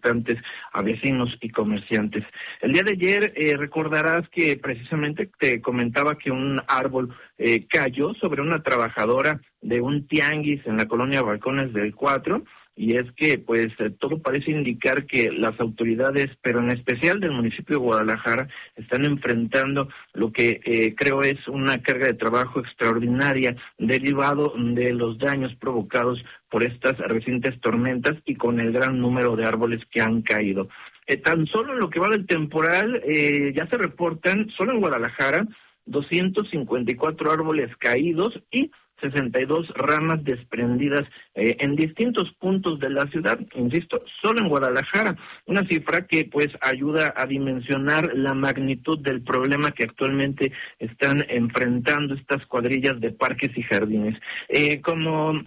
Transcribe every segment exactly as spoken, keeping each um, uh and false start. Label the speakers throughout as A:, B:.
A: importantes a vecinos y comerciantes. El día de ayer eh, recordarás que precisamente te comentaba que un árbol eh, cayó sobre una trabajadora de un tianguis en la colonia Balcones del Cuatro. Y es que, pues, eh, todo parece indicar que las autoridades, pero en especial del municipio de Guadalajara, están enfrentando lo que eh, creo es una carga de trabajo extraordinaria derivado de los daños provocados por estas recientes tormentas y con el gran número de árboles que han caído. Eh, tan solo en lo que va del temporal, eh, ya se reportan, solo en Guadalajara, doscientos cincuenta y cuatro árboles caídos y sesenta y dos ramas desprendidas eh, en distintos puntos de la ciudad, insisto, solo en Guadalajara, una cifra que pues ayuda a dimensionar la magnitud del problema que actualmente están enfrentando estas cuadrillas de parques y jardines. Eh, como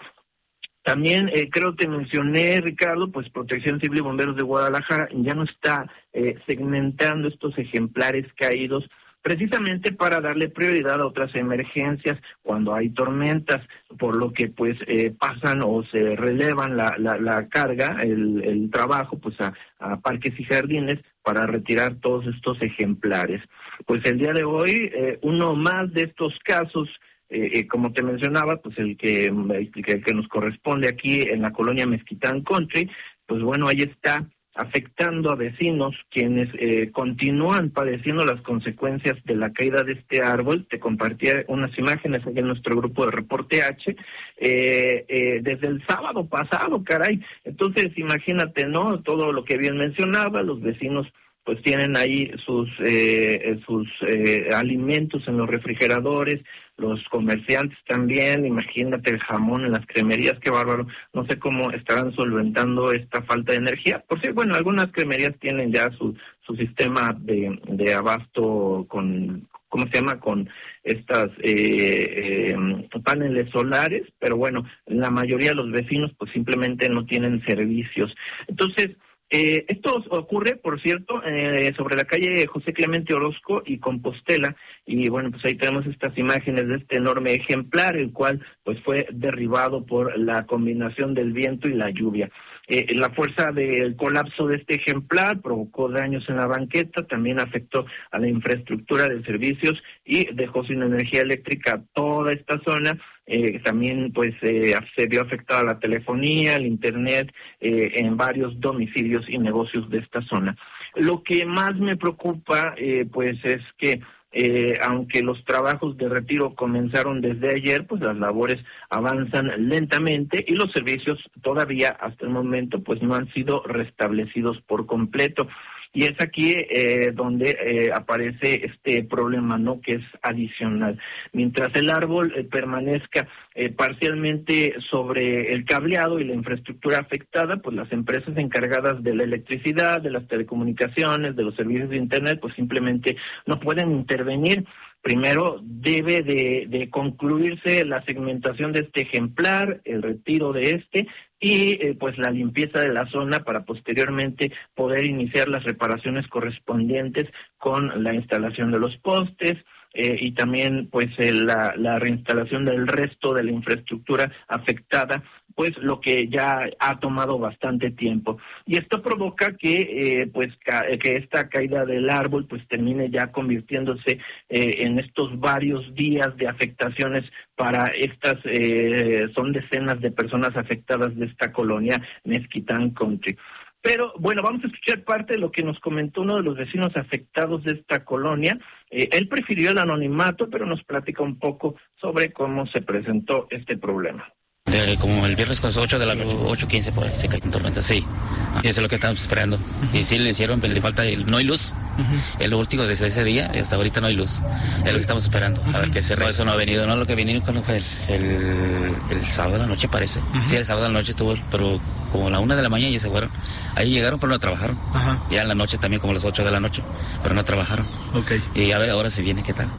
A: También eh, creo que mencioné, Ricardo, pues Protección Civil y Bomberos de Guadalajara ya no está eh, segmentando estos ejemplares caídos precisamente para darle prioridad a otras emergencias cuando hay tormentas, por lo que pues eh, pasan o se relevan la, la, la carga, el, el trabajo pues a, a parques y jardines para retirar todos estos ejemplares. Pues el día de hoy, eh, uno más de estos casos, eh, eh, como te mencionaba, pues el que, el que, el que nos corresponde aquí en la colonia Mezquitán Country, pues bueno, ahí está, afectando a vecinos quienes eh, continúan padeciendo las consecuencias de la caída de este árbol. Te compartí unas imágenes aquí en nuestro grupo de Reporte H, eh, eh, desde el sábado pasado, caray. Entonces, imagínate, ¿no? Todo lo que bien mencionaba, los vecinos pues tienen ahí sus eh, sus eh, alimentos en los refrigeradores, los comerciantes también, imagínate el jamón en las cremerías, qué bárbaro, no sé cómo estarán solventando esta falta de energía. Por cierto, bueno, algunas cremerías tienen ya su su sistema de, de abasto con, ¿cómo se llama?, con estas eh, eh, paneles solares, pero bueno, la mayoría de los vecinos pues simplemente no tienen servicios. Entonces, Eh, esto ocurre, por cierto, eh, sobre la calle José Clemente Orozco y Compostela, y bueno, pues ahí tenemos estas imágenes de este enorme ejemplar, el cual pues fue derribado por la combinación del viento y la lluvia. Eh, la fuerza del colapso de este ejemplar provocó daños en la banqueta, también afectó a la infraestructura de servicios y dejó sin energía eléctrica toda esta zona. Eh, también pues eh, se vio afectada la telefonía, el internet eh, en varios domicilios y negocios de esta zona. Lo que más me preocupa eh, pues es que eh, aunque los trabajos de retiro comenzaron desde ayer, pues las labores avanzan lentamente y los servicios todavía hasta el momento pues no han sido restablecidos por completo. Y es aquí eh, donde eh, aparece este problema, ¿no?, que es adicional. Mientras el árbol eh, permanezca eh, parcialmente sobre el cableado y la infraestructura afectada, pues las empresas encargadas de la electricidad, de las telecomunicaciones, de los servicios de internet, pues simplemente no pueden intervenir. Primero debe de, de concluirse la segmentación de este ejemplar, el retiro de este y eh, pues la limpieza de la zona para posteriormente poder iniciar las reparaciones correspondientes con la instalación de los postes eh, y también pues eh, la, la reinstalación del resto de la infraestructura afectada, pues lo que ya ha tomado bastante tiempo. Y esto provoca que eh, pues ca- que esta caída del árbol pues termine ya convirtiéndose eh, en estos varios días de afectaciones para estas, eh, son decenas de personas afectadas de esta colonia Mezquitán Country. Pero bueno, vamos a escuchar parte de lo que nos comentó uno de los vecinos afectados de esta colonia. Eh, él prefirió el anonimato, pero nos platica un poco sobre cómo se presentó este problema.
B: De, como el viernes con las ocho de la noche, ocho quince por ahí se cae con tormenta, sí. Y eso es lo que estamos esperando. Uh-huh. Y sí le hicieron, pero le falta el, no hay luz. Uh-huh. Es lo último desde ese día y hasta ahorita no hay luz. Es lo que estamos esperando. Uh-huh. A ver qué se re... No, eso no ha venido, no, lo que vinieron cuando fue el, el, el sábado de la noche parece. Uh-huh. Sí, el sábado de la noche estuvo, pero como a la una de la mañana ya se fueron. Ahí llegaron, pero no trabajaron. Uh-huh. Ya en la noche también como a las ocho de la noche, pero no trabajaron. Okay. Y a ver ahora si viene, ¿qué tal?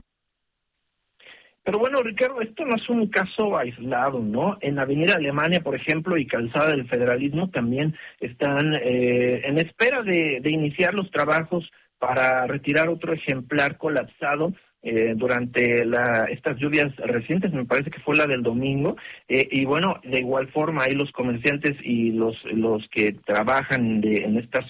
A: Pero bueno, Ricardo, esto no es un caso aislado, ¿no? En Avenida Alemania, por ejemplo, y Calzada del Federalismo también están eh, en espera de, de iniciar los trabajos para retirar otro ejemplar colapsado eh, durante la, estas lluvias recientes, me parece que fue la del domingo, eh, y bueno, de igual forma ahí los comerciantes y los los que trabajan de, en estas